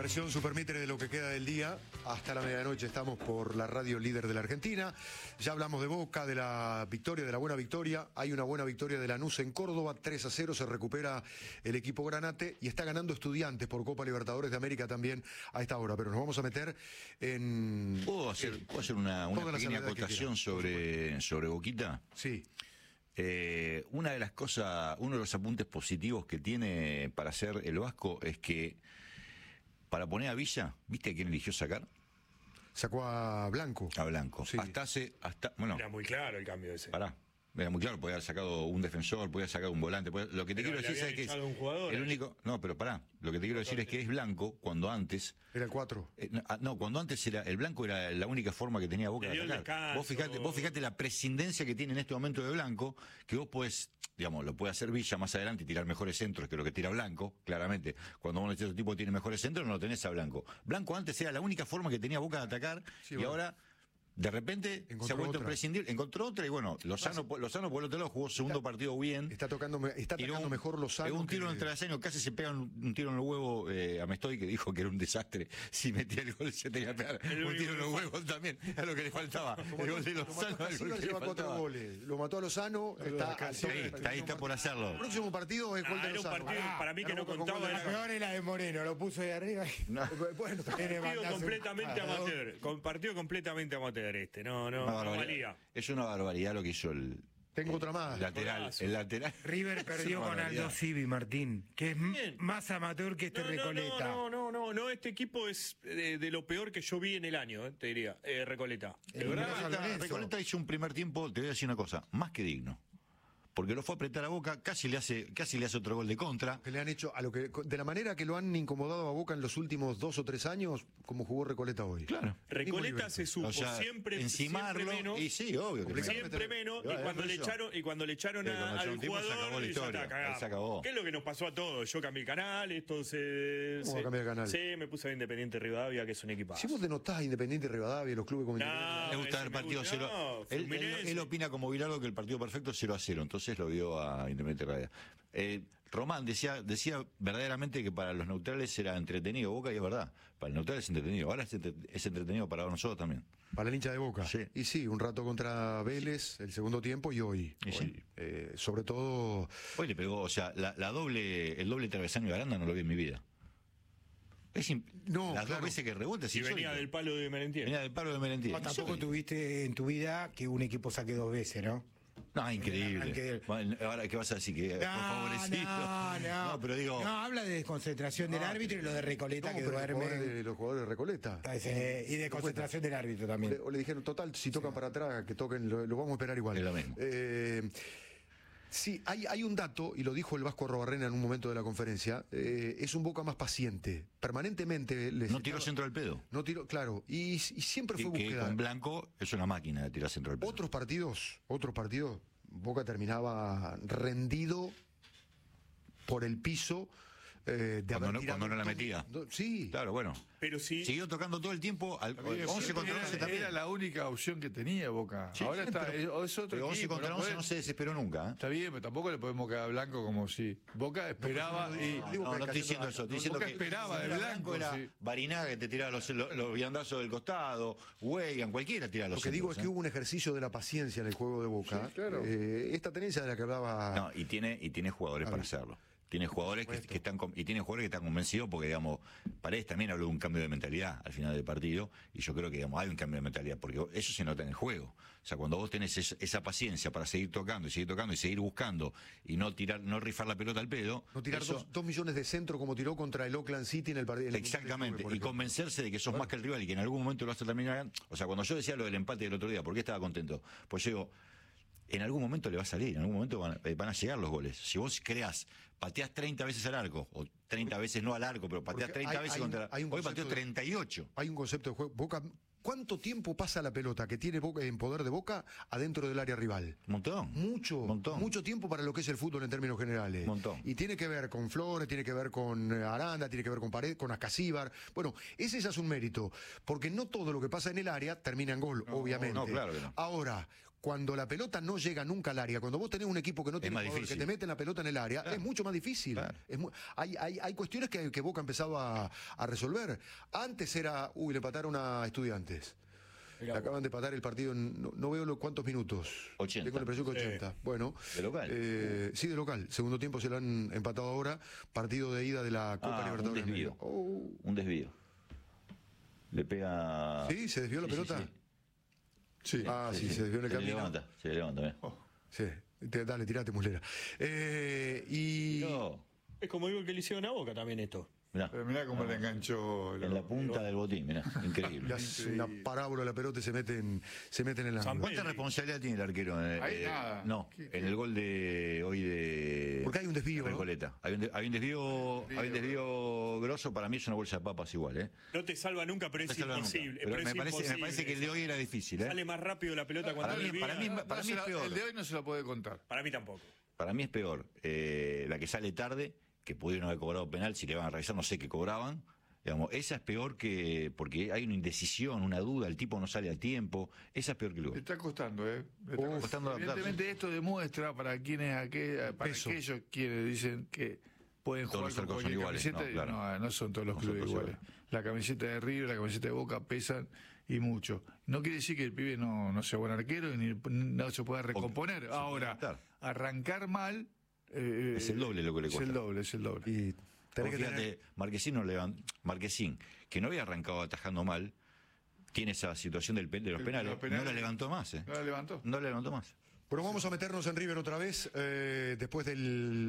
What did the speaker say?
versión Supermitre de lo que queda del día. Hasta la medianoche estamos por la radio líder de la Argentina. Ya hablamos de Boca, de la victoria, de la buena victoria. Hay una buena victoria de Lanús en Córdoba, 3-0, se recupera el equipo Granate y está ganando Estudiantes por Copa Libertadores de América también a esta hora. Pero nos vamos a meter en... ¿Puedo hacer una pequeña acotación sobre Boquita? Sí. Una de las cosas, uno de los apuntes positivos que tiene para hacer el Vasco es que para poner a Villa, ¿viste a quién eligió sacar? Sacó a Blanco. A Blanco. Sí. Bueno, era muy claro el cambio ese. Pará. Era muy claro, podía haber sacado un defensor, podía haber sacado un volante. Lo que te quiero decir es que es un jugador, el único. No, pero pará. Lo que te quiero decir es que es Blanco cuando antes. Era el 4. No, cuando antes era el Blanco era la única forma que tenía Boca de atacar. Vos fijate la prescindencia que tiene en este momento de Blanco, que vos podés, digamos, lo puede hacer Villa más adelante y tirar mejores centros que lo que tira Blanco, claramente. Cuando vos necesitas un tipo que tiene mejores centros, no lo tenés a Blanco. Blanco antes era la única forma que tenía Boca de atacar, sí, y bueno, ahora de repente se ha vuelto imprescindible. Encontró otra y bueno, Lozano por el otro lado jugó segundo partido bien. Está atacando mejor Lozano. Pegó un tiro en el travesaño, casi se pega un tiro en el huevo a Mestoy, que dijo que era un desastre. Si metía el gol se tenía que pegar un tiro en los huevos también. Era lo que le faltaba. El gol de Lozano. Lleva 4 goles. Lo mató a Lozano. Ahí está por hacerlo. El próximo partido es gol de Lozano. Era un partido para mí que no contaba. La peor es la de Moreno, lo puso de arriba. Bueno, partido completamente amateur. No valía. Es una barbaridad lo que hizo el... Tengo otra más. El lateral. River perdió con Aldo Civi, Martín, que es más amateur que este Recoleta. No, este equipo es de lo peor que yo vi en el año, te diría, Recoleta. Recoleta hizo un primer tiempo, te voy a decir una cosa, más que digno. Porque lo fue a apretar a Boca, casi le hace otro gol de contra. Que le han hecho de la manera que lo han incomodado a Boca en los últimos 2 o 3 años, como jugó Recoleta hoy. Claro. Recoleta se supo siempre menos. Y sí, obvio. Siempre menos. Y cuando le echaron al jugador, se acabó. ¿Qué es lo que nos pasó a todos? Yo cambié el canal, entonces. ¿Cómo cambié el canal? Sí, me puse a Independiente Rivadavia, que es un equipazo. Si vos denotás a Independiente Rivadavia, los clubes como Independiente. Le gusta el partido 0. Él opina como Bilardo que el partido perfecto es 0-0. Entonces lo vio a Independiente Rivadavia. Román decía verdaderamente que para los neutrales era entretenido Boca, y es verdad, para el neutral es entretenido, ahora es entretenido para nosotros también. Para el hincha de Boca. Sí. Y sí, un rato contra Vélez, el segundo tiempo, y hoy. Sí. Sobre todo... Hoy le pegó, o sea, el doble travesaño de Aranda no lo vi en mi vida. Las dos veces que rebota. Y venía del palo de Merentiel. Tampoco tuviste en tu vida que un equipo saque 2 veces, ¿no? No, increíble. Bueno, ahora, ¿qué vas a decir? Que fue favorecido. No, pero digo... No, habla de desconcentración del árbitro y lo de Recoleta que duerme. De los jugadores de Recoleta. Y de concentración del árbitro también. O le dijeron, total, si tocan para atrás, que toquen, lo vamos a esperar igual. Es lo mismo. Sí, hay un dato, y lo dijo el Vasco Arrobarrena en un momento de la conferencia, es un Boca más paciente. Permanentemente... No tiró centro del pedo. No tiró, claro, y siempre fue búsqueda. Que con Blanco es una máquina de tirar centro del pedo. Otros partidos, Boca terminaba rendido por el piso. Cuando no la metía. Sí. Claro, bueno. Pero sí. Siguió tocando todo el tiempo. 11 contra 11 también. Era la única opción que tenía Boca. Sí, ahora es otro pero 11 contra 11 no se desesperó nunca. Está bien, pero tampoco le podemos quedar a Blanco como si Boca esperaba. No estoy diciendo eso. Estoy diciendo Boca esperaba de Blanco. Era Barinaga que te tiraba los viandazos del costado, Weigan, cualquiera tiraba los centros. Lo que digo es que hubo un ejercicio de la paciencia en el juego de Boca. Sí, claro. Esta tenencia de la que hablaba. No, y tiene jugadores para hacerlo. Tiene jugadores que están convencidos porque, digamos, Paredes también habló de un cambio de mentalidad al final del partido, y yo creo que, digamos, hay un cambio de mentalidad, porque eso se nota en el juego. O sea, cuando vos tenés esa paciencia para seguir tocando y seguir buscando y no rifar la pelota al pedo. No tirar 2 millones de centro como tiró contra el Oakland City en el partido. Exactamente, y convencerse de que sos más que el rival y que en algún momento lo vas a terminar. O sea, cuando yo decía lo del empate del otro día, ¿por qué estaba contento? Pues yo digo, en algún momento le va a salir, en algún momento van a llegar los goles. Si vos pateás 30 veces al arco, o 30 veces no al arco, pero pateás 30 veces hoy pateó 38. Hay un concepto de juego. Boca, ¿cuánto tiempo pasa la pelota que tiene Boca en poder de Boca adentro del área rival? Montón. Mucho tiempo para lo que es el fútbol en términos generales. Montón. Y tiene que ver con Flores, tiene que ver con Aranda, tiene que ver con Paredes, con Ascasíbar. Bueno, ese ya es un mérito, porque no todo lo que pasa en el área termina en gol, obviamente. No, claro que no. Ahora, cuando la pelota no llega nunca al área, cuando vos tenés un equipo que no tiene jugador que te mete la pelota en el área, es mucho más difícil. Claro. Hay cuestiones que Boca ha empezado a resolver. Antes era, le empataron a Estudiantes. Acaban de empatar el partido, no veo cuántos minutos. 80. Tengo la impresión que 80. Bueno. ¿De local? Sí, de local. Segundo tiempo se lo han empatado ahora. Partido de ida de la Copa Libertadores. Un desvío. Le pega... ¿Sí? ¿Se desvió la pelota? Sí. Sí, se desvió en el camino. Se levanta, mira. Sí. Dale, tirate, Muslera. No. Es como digo que le hicieron a Boca también esto. Pero mirá cómo le enganchó. En la punta del botín, mirá, increíble. Una parábola de la pelota y se mete en el ángulo. ¿Cuánta responsabilidad tiene el arquero? Nada. No, en el gol de hoy de... Porque hay un desvío, ¿no? Recoleta. Hay un desvío grosso, para mí es una bolsa de papas igual, No te salva nunca, pero es imposible. Pero me parece que el de hoy era difícil, Sale más rápido la pelota cuando para mí es peor. El de hoy no se lo puede contar. Para mí tampoco. Para mí es peor. La que sale tarde, que pudieron haber cobrado penal, si le van a revisar, no sé qué cobraban. Digamos, esa es peor porque hay una indecisión, una duda, el tipo no sale a tiempo. Esa es peor que el gol. Le está costando, Le está costando adaptarse. Evidentemente esto demuestra para aquellos quienes dicen que pueden jugar con cualquier camiseta. No son todos los clubes iguales. La camiseta de River, la camiseta de Boca pesan y mucho. No quiere decir que el pibe no sea buen arquero ni no se pueda recomponer. Ahora, arrancar mal... es el doble lo que le cuesta. Es el doble. Y fíjate, Marquesín, que no había arrancado atajando mal, tiene esa situación de los penales, no la levantó más. No la levantó. No la levantó más. Bueno, vamos a meternos en River otra vez, después del